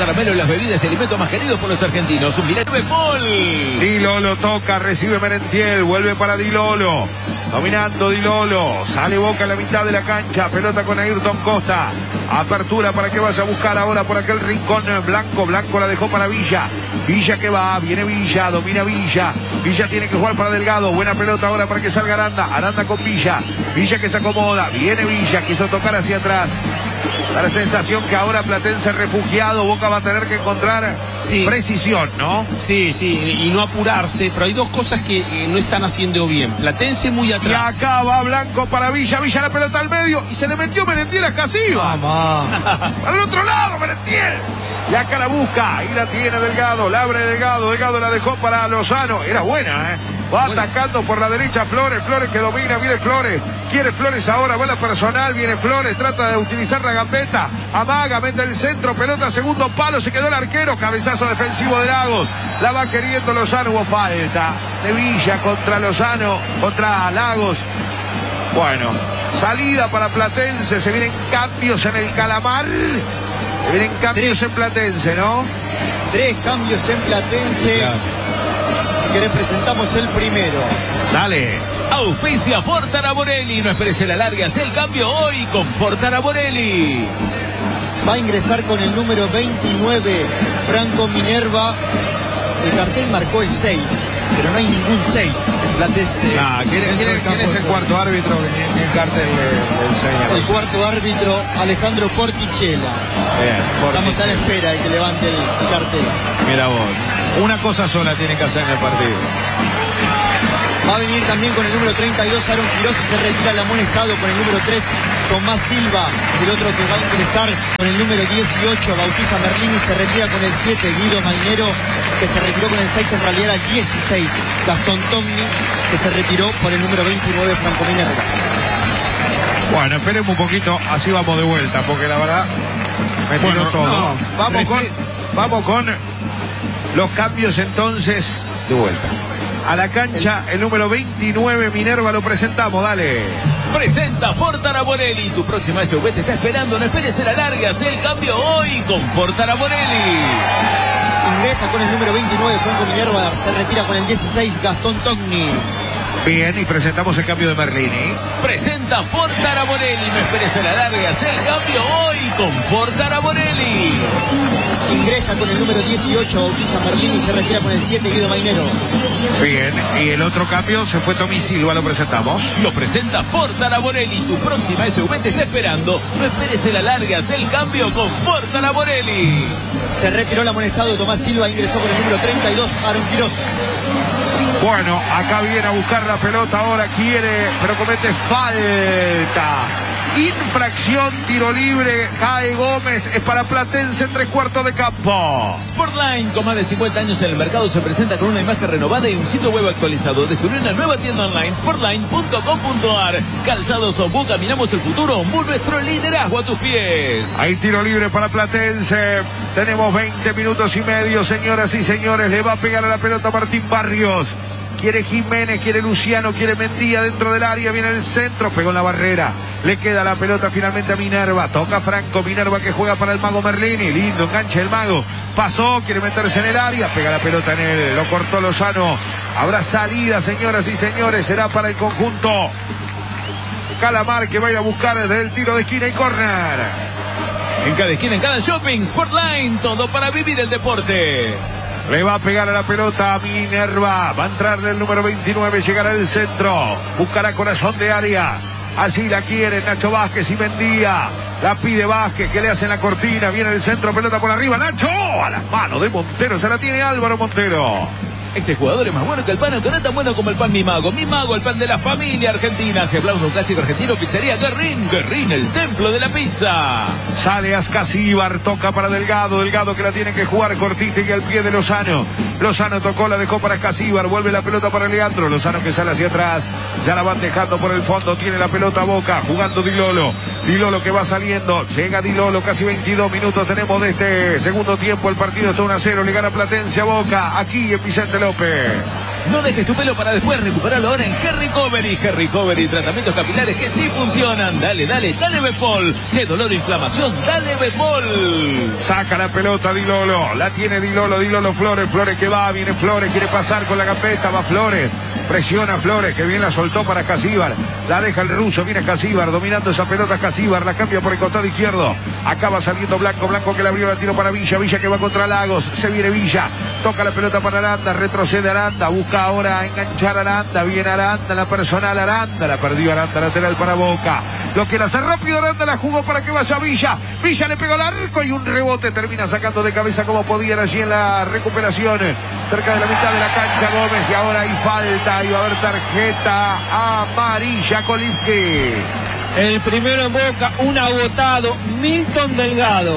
caramelo, las bebidas y alimentos más queridos por los argentinos. Un Mirá 9 Fall. Di Lolo toca, recibe Merentiel, vuelve para Di Lolo. Dominando Di Lolo, sale Boca en la mitad de la cancha, pelota con Ayrton Costa. Apertura para que vaya a buscar ahora por aquel rincón Blanco. Blanco la dejó para Villa. Villa que va, viene Villa, domina Villa. Villa tiene que jugar para Delgado. Buena pelota ahora para que salga Aranda. Aranda con Villa. Villa que se acomoda. Viene Villa, quiso tocar hacia atrás. Da la sensación que ahora Platense refugiado. Boca va a tener que encontrar precisión, ¿no? Sí, y no apurarse. Pero hay dos cosas que no están haciendo bien. Platense muy atrás. Y acá va Blanco para Villa. Villa la pelota al medio. Y se le metió Merentiel a Casiva. Al otro lado, Merentiel. Y acá la busca. Ahí la tiene Delgado. La abre Delgado. Delgado la dejó para Lozano. Era buena, ¿eh? Va atacando por la derecha Flores. Flores que domina. Viene Flores. Quiere Flores ahora. Bola personal. Viene Flores. Trata de utilizar la gambeta. Amaga. Mete el centro. Pelota segundo palo. Se quedó el arquero. Cabezazo defensivo de Lagos. La va queriendo Lozano. Hubo falta de Villa contra Lozano. Contra Lagos. Bueno. Salida para Platense. Se vienen cambios en el Calamar. Se vienen cambios en Platense, ¿no? 3 cambios en Platense. Claro. Si querés presentamos el primero. Dale. Auspicia Fortara Borelli. No esperes la larga. Haz el cambio hoy con Fortara Borelli. Va a ingresar con el número 29, Franco Minerva. El cartel marcó el 6, pero no hay ningún 6 en Platense. ¿Quién es el cuarto árbitro? Ni el cartel le enseña. El cuarto árbitro, Alejandro Portichela. Bien, Estamos a la espera de que levante el cartel. Mira vos. Una cosa sola tiene que hacer en el partido. Va a venir también con el número 32, Aaron Quiroz, se retira el amonestado con el número 3, Tomás Silva. El otro que va a ingresar con el número 18, Bautista Merlini, se retira con el 7, Guido Mainero, que se retiró con el 6, en realidad era el 16, Gastón Tomni, que se retiró por el número 29, Franco Minerva. Bueno, esperemos un poquito, así vamos de vuelta, porque la verdad me tiró todo. No, vamos con los cambios entonces de vuelta. A la cancha, el número 29, Minerva, lo presentamos, dale. Presenta Fortara Borelli. Tu próxima SUV te está esperando. No esperes la larga. Haz el cambio hoy con Fortara Borelli. Ingresa con el número 29, Franco Minerva, se retira con el 16, Gastón Togni. Bien, y presentamos el cambio de Merlini. Presenta Fortara Borelli. No esperes la larga. Haz el cambio hoy con Fortara Borelli. Ingresa con el número 18, Bautista Merlini, se retira con el 7, Guido Mainero. Bien, y el otro cambio se fue Tommy Silva, lo presentamos. Lo presenta Fortara Borelli. Tu próxima SUV te está esperando. No esperes la larga. Haz el cambio con Fortara Borelli. Se retiró el amonestado Tomás Silva, ingresó con el número 32, Aaron Quiroz. Bueno, acá viene a buscar la pelota, ahora quiere, pero comete falta. Infracción, tiro libre, cae Gómez, es para Platense en 3/4 de campo. Sportline, con más de 50 años en el mercado, se presenta con una imagen renovada y un sitio web actualizado. Descubrí una nueva tienda online, sportline.com.ar. Calzados Ombú, caminamos el futuro. Ombú, nuestro liderazgo a tus pies. Hay tiro libre para Platense. Tenemos 20 minutos y medio, señoras y señores. Le va a pegar a la pelota Martín Barrios. Quiere Jiménez, quiere Luciano, quiere Mendía dentro del área, viene el centro, pegó en la barrera. Le queda la pelota finalmente a Minerva. Toca Franco, Minerva que juega para el Mago Merlini. Lindo enganche el Mago. Pasó, quiere meterse en el área, pega la pelota en él. Lo cortó Lozano. Habrá salida, señoras y señores. Será para el conjunto Calamar, que va a ir a buscar desde el tiro de esquina y córner. En cada esquina, en cada shopping, Sportline, todo para vivir el deporte. Le va a pegar a la pelota a Minerva. Va a entrarle el número 29. Llegará al centro. Buscará corazón de área. Así la quiere Nacho Vázquez y Mendía. La pide Vázquez, que le hacen la cortina. Viene el centro, pelota por arriba. Nacho, a las manos de Montero. Se la tiene Álvaro Montero. Este jugador es más bueno que el pan, aunque no es tan bueno como el pan Mi Mago. Mi Mago, el pan de la familia argentina. Si hablamos de un clásico argentino, pizzería Guerrín. Guerrín, el templo de la pizza. Sale Ascasíbar, toca para Delgado. Delgado que la tiene que jugar cortita y al pie de Lozano. Lozano tocó, la dejó para Ascasíbar. Vuelve la pelota para Leandro. Lozano que sale hacia atrás. Ya la van dejando por el fondo. Tiene la pelota Boca. Jugando Di Lolo. Di Lolo que va saliendo. Llega Di Lolo. Casi 22 minutos tenemos de este segundo tiempo. El partido está 1-0. Le gana Platense a Boca. Aquí en Vicente López. No dejes tu pelo para después, recuperarlo ahora en Hair Recovery. Hair Recovery, tratamientos capilares que sí funcionan. Dale, dale, dale Befol. Si es dolor o inflamación, dale Befol. Saca la pelota Di Lolo, la tiene Di Lolo, Flores, Flores que va, viene Flores, quiere pasar con la gambeta, va Flores, presiona Flores, que bien la soltó para Casíbar, la deja el ruso, viene Casíbar, dominando esa pelota Casíbar, la cambia por el costado izquierdo, acaba saliendo Blanco, Blanco que le abrió la tiro para Villa, Villa que va contra Lagos, se viene Villa, toca la pelota para Aranda, retrocede Aranda, busca ahora enganchar Aranda, viene Aranda, la personal Aranda, la perdió Aranda, lateral para Boca, lo quiere hacer rápido Aranda, la jugó para que vaya Villa, Villa le pegó al arco y un rebote, termina sacando de cabeza como podían allí en la recuperación, cerca de la mitad de la cancha Gómez, y ahora hay falta, y va a haber tarjeta amarilla Kolibski. El primero en Boca, un agotado, Milton Delgado.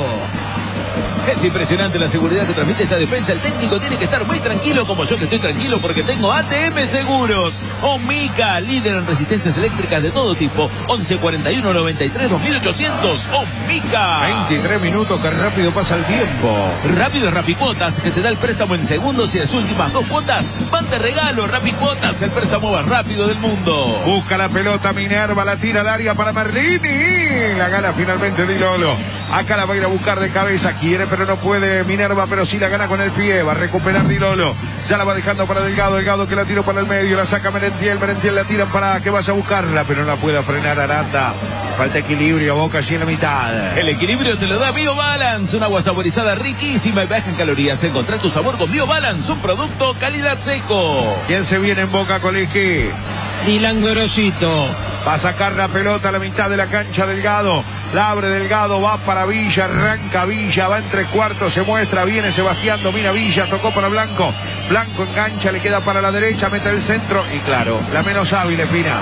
Es impresionante la seguridad que transmite esta defensa. El técnico tiene que estar muy tranquilo, como yo que estoy tranquilo porque tengo ATM Seguros. Omica, líder en resistencias eléctricas de todo tipo. 11 41 93 2800. Omica. 23 minutos, que rápido pasa el tiempo. Rápido es Rapicuotas, que te da el préstamo en segundos y las últimas 2 cuotas van de regalo. Rapicuotas, el préstamo más rápido del mundo. Busca la pelota Minerva, la tira al área para Merlini. La gana finalmente Di Lolo. Acá la va a ir a buscar de cabeza, quiere pero no puede Minerva, pero sí la gana con el pie, va a recuperar Di Lolo, ya la va dejando para Delgado, Delgado que la tiró para el medio, la saca Merentiel, Merentiel la tiran para que vaya a buscarla, pero no la puede frenar Aranda, falta equilibrio, Boca allí en la mitad. El equilibrio te lo da BioBalance, un agua saborizada riquísima y baja en calorías. Encontrar tu sabor con BioBalance, un producto calidad seco. ¿Quién se viene en Boca, Colegui? Dylan Gorosito. Va a sacar la pelota a la mitad de la cancha Delgado. La abre Delgado, va para Villa, arranca Villa, va en 3/4, se muestra, viene Sebastián, domina Villa, tocó para Blanco. Blanco engancha, le queda para la derecha, mete el centro y claro, la menos hábil, Espina.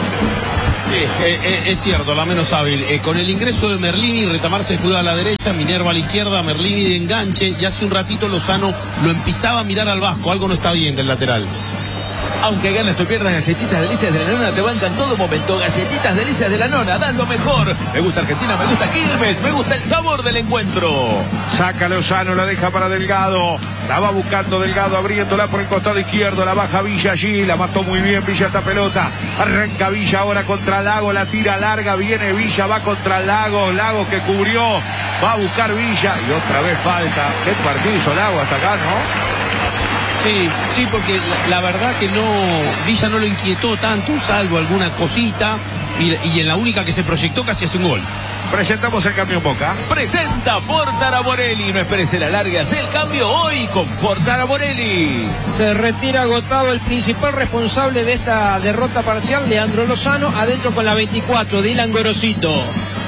Es cierto, la menos hábil. Con el ingreso de Merlini, retamarse el fútbol a la derecha, Minerva a la izquierda, Merlini de enganche, y hace un ratito Lozano lo empezaba a mirar al Vasco, algo no está bien del lateral. Aunque ganes o pierdas, Galletitas Delicias de la Nona te bancan en todo momento. Galletitas Delicias de la Nona, dan lo mejor. Me gusta Argentina, me gusta Quilmes, me gusta el sabor del encuentro. Saca Lozano, la deja para Delgado. La va buscando Delgado, abriéndola por el costado izquierdo. La baja Villa allí, la mató muy bien Villa esta pelota. Arranca Villa ahora contra Lago, la tira larga, viene Villa, va contra Lago. Lago que cubrió, va a buscar Villa y otra vez falta. Qué partido hizo Lago hasta acá, ¿no? Sí, porque la verdad que no, Villa no lo inquietó tanto, salvo alguna cosita, y en la única que se proyectó casi hace un gol. Presentamos el cambio en Boca. Presenta Ford Araborelli. No esperes el alargue, haz el cambio hoy con Ford Araborelli. Se retira agotado el principal responsable de esta derrota parcial, Leandro Lozano, adentro con la 24, Dylan Gorosito.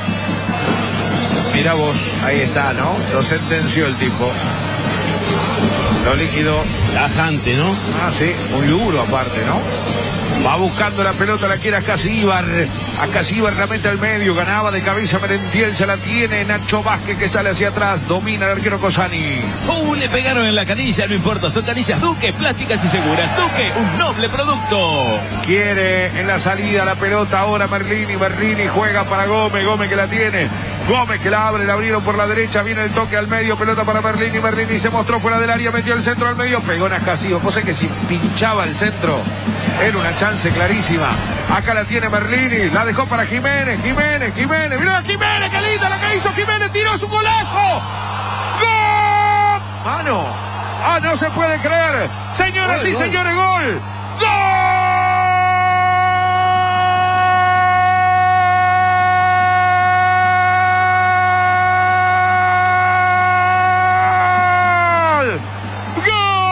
Mirá vos, ahí está, ¿no? Lo sentenció el tipo. Lo líquido. Tajante, ¿no? Ah, sí, muy duro aparte, ¿no? Va buscando la pelota, la quiere a Casíbar. A Casíbar la mete al medio, ganaba de cabeza Merentiel, se la tiene Nacho Vázquez que sale hacia atrás, domina el arquero Cosani. Le pegaron en la canilla, no importa, son canillas Duque, plásticas y seguras. Duque, un noble producto. Quiere en la salida la pelota ahora Merlini, Merlini juega para Gómez, Gómez que la tiene. Gómez que la abre, la abrieron por la derecha, viene el toque al medio, pelota para Merlini, Merlini se mostró fuera del área, metió el centro al medio, pegó en Ascasío. Vos sabés que si pinchaba el centro, era una chance clarísima. Acá la tiene Merlini, la dejó para Jiménez, mirá Jiménez, qué linda la que hizo Jiménez, tiró su golazo. ¡Gol! Mano, no se puede creer. Señoras y señores, gol.